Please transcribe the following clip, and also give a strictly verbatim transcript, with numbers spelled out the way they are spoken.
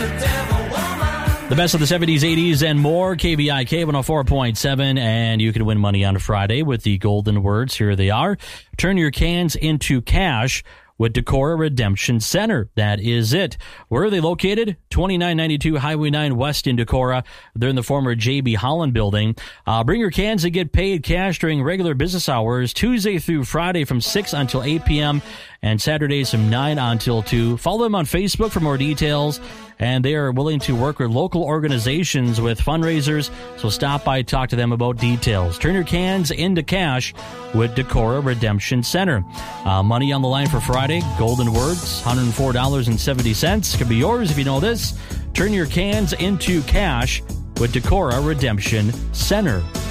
The best of the seventies, eighties, and more. K B I K one oh four point seven, and you can win money on Friday with the golden words. Here they are. Turn your cans into cash with Decorah Redemption Center. That is it. Where are they located? twenty-nine ninety-two Highway nine West in Decorah. They're in the former J B Holland building. Uh, bring your cans and get paid cash during regular business hours, Tuesday through Friday from six until eight p.m., and Saturdays from nine until two. Follow them on Facebook for more details, and they are willing to work with local organizations with fundraisers, so stop by, talk to them about details. Turn your cans into cash with Decorah Redemption Center. Uh, money on the line for Friday. Golden words, one hundred four dollars and seventy cents. Could be yours if you know this. Turn your cans into cash with Decorah Redemption Center.